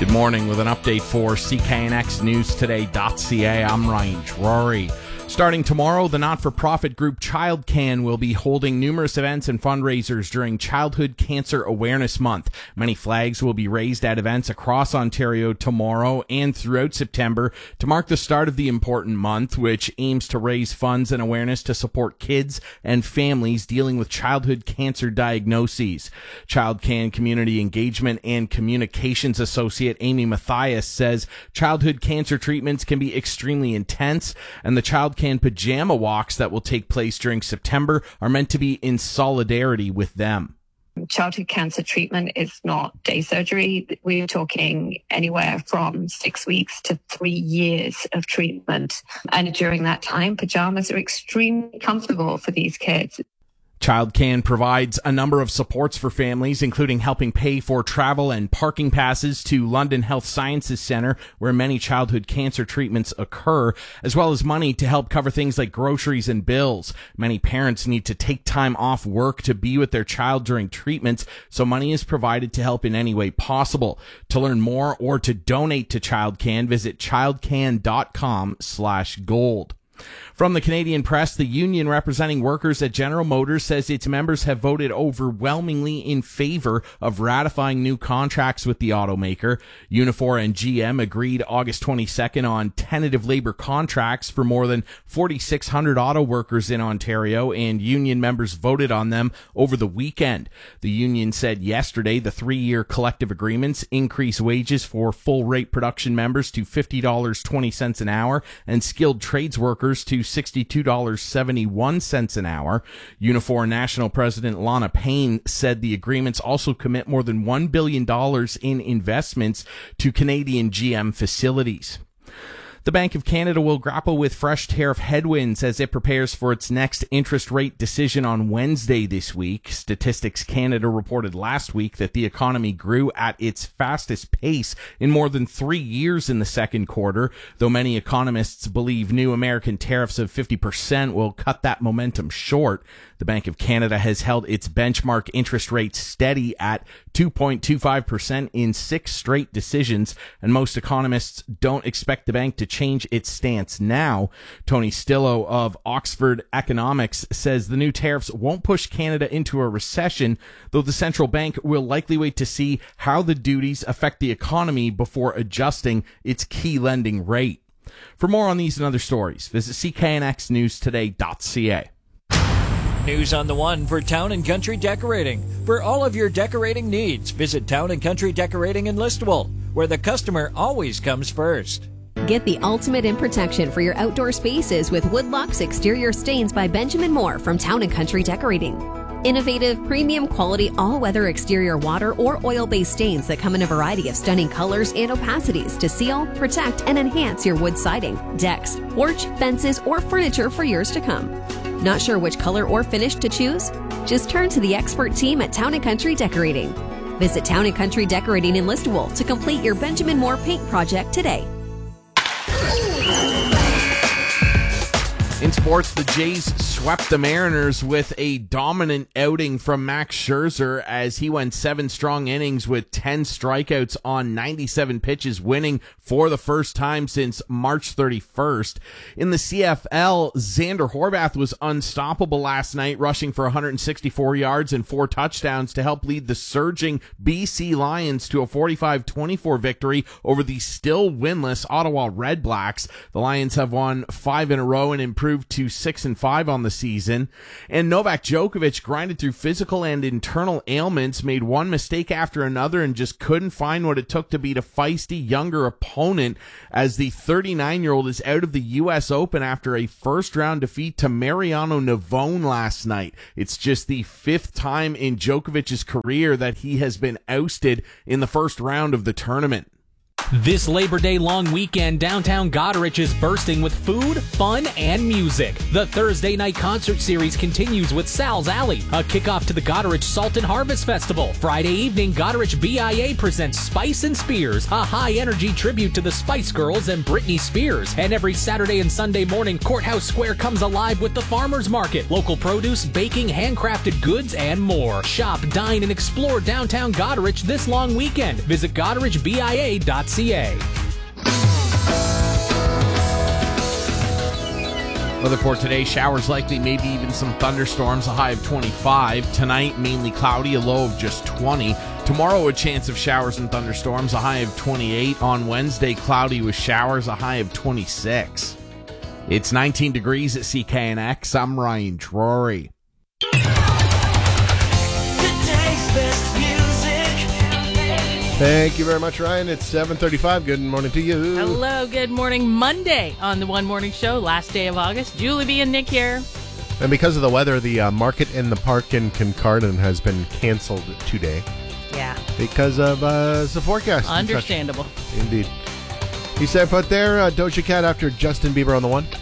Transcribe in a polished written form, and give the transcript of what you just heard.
Good morning with an update for CKNXNewsToday.ca. I'm Ryan Drury. Starting tomorrow, the not-for-profit group ChildCan will be holding numerous events and fundraisers during Childhood Cancer Awareness Month. Many flags will be raised at events across Ontario tomorrow and throughout September to mark the start of the important month, which aims to raise funds and awareness to support kids and families dealing with childhood cancer diagnoses. ChildCan Community Engagement and Communications Associate Amy Mathias says childhood cancer treatments can be extremely intense, and the ChildCan pajama walks that will take place during September are meant to be in solidarity with them. Childhood cancer treatment is not day surgery. We're talking anywhere from 6 weeks to 3 years of treatment. And during that time, pajamas are extremely comfortable for these kids. ChildCan provides a number of supports for families, including helping pay for travel and parking passes to London Health Sciences Centre, where many childhood cancer treatments occur, as well as money to help cover things like groceries and bills. Many parents need to take time off work to be with their child during treatments, so money is provided to help in any way possible. To learn more or to donate to ChildCan, visit childcan.com/gold. From the Canadian Press, the union representing workers at General Motors says its members have voted overwhelmingly in favor of ratifying new contracts with the automaker. Unifor and GM agreed August 22nd on tentative labor contracts for more than 4,600 auto workers in Ontario, and union members voted on them over the weekend. The union said yesterday the 3-year collective agreements increase wages for full-rate production members to $50.20 an hour and skilled trades workers to $62.71 an hour. Unifor National President Lana Payne said the agreements also commit more than $1 billion in investments to Canadian GM facilities. The Bank of Canada will grapple with fresh tariff headwinds as it prepares for its next interest rate decision on Wednesday this week. Statistics Canada reported last week that the economy grew at its fastest pace in more than 3 years in the second quarter, though many economists believe new American tariffs of 50% will cut that momentum short. The Bank of Canada has held its benchmark interest rate steady at 2.25% in 6 straight decisions, and most economists don't expect the bank to change its stance now. Tony Stillo of Oxford Economics says the new tariffs won't push Canada into a recession, though the central bank will likely wait to see how the duties affect the economy before adjusting its key lending rate. For more on these and other stories, visit cknxnewstoday.ca. News on the One for Town & Country Decorating. For all of your decorating needs, visit Town & Country Decorating in Listowel, where the customer always comes first. Get the ultimate in protection for your outdoor spaces with Woodlock's Exterior Stains by Benjamin Moore from Town & Country Decorating. Innovative, premium quality, all-weather exterior water or oil-based stains that come in a variety of stunning colors and opacities to seal, protect, and enhance your wood siding, decks, porch, fences, or furniture for years to come. Not sure which color or finish to choose? Just turn to the expert team at Town & Country Decorating. Visit Town & Country Decorating in Listowel to complete your Benjamin Moore paint project today. In sports, the Jays swept the Mariners with a dominant outing from Max Scherzer as he went 7 strong innings with 10 strikeouts on 97 pitches, winning for the first time since March 31st. In the CFL, Xander Horvath was unstoppable last night, rushing for 164 yards and 4 touchdowns to help lead the surging BC Lions to a 45-24 victory over the still winless Ottawa Red Blacks. The Lions have won 5 in a row and improved to 6-5 on the season. And Novak Djokovic grinded through physical and internal ailments, made one mistake after another, and just couldn't find what it took to beat a feisty younger opponent as the 39-year-old is out of the U.S. Open after a first-round defeat to Mariano Navone last night. It's just the 5th time in Djokovic's career that he has been ousted in the first round of the tournament. This Labor Day long weekend, downtown Goderich is bursting with food, fun, and music. The Thursday night concert series continues with Sal's Alley, a kickoff to the Goderich Salt and Harvest Festival. Friday evening, Goderich BIA presents Spice and Spears, a high-energy tribute to the Spice Girls and Britney Spears. And every Saturday and Sunday morning, Courthouse Square comes alive with the Farmers Market, local produce, baking, handcrafted goods, and more. Shop, dine, and explore downtown Goderich this long weekend. Visit GoderichBIA.ca. Weather for today, showers likely, maybe even some thunderstorms, a high of 25. Tonight, mainly cloudy, a low of just 20. Tomorrow, a chance of showers and thunderstorms, a high of 28. On Wednesday, cloudy with showers, a high of 26. It's 19 degrees at CKNX. I'm Ryan Drury. Thank you very much, Ryan. It's 7:35. Good morning to you. Hello, good morning. Monday on the One Morning Show, last day of August. Julie B. and Nick here. And because of the weather, the market in the park in Kincardine has been canceled today. Yeah. Because of the forecast. Understandable. Indeed. You said put there, Doja Cat after Justin Bieber on the one.